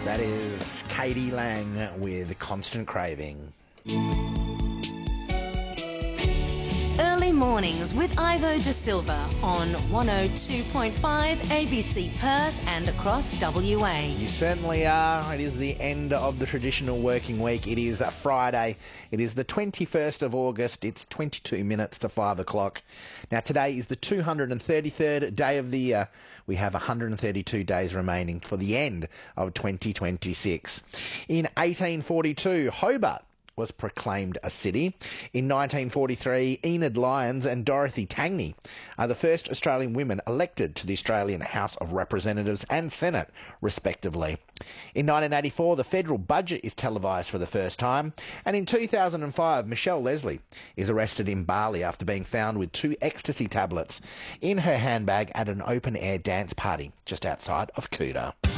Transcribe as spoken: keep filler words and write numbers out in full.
That is Katie Lang with Constant Craving. Early mornings with Ivo De Silva on one oh two point five A B C Perth and across W A. You certainly are. It is the end of the traditional working week. It is a Friday. It is the twenty-first of August. It's twenty-two minutes to five o'clock. Now, today is the two hundred thirty-third day of the year. We have one hundred thirty-two days remaining for the end of twenty twenty-six. In eighteen forty-two, Hobart was proclaimed a city. In nineteen forty-three, Enid Lyons and Dorothy Tangney are the first Australian women elected to the Australian House of Representatives and Senate, respectively. In nineteen eighty-four, the federal budget is televised for the first time. And in two thousand five, Michelle Leslie is arrested in Bali after being found with two ecstasy tablets in her handbag at an open-air dance party just outside of Kuta.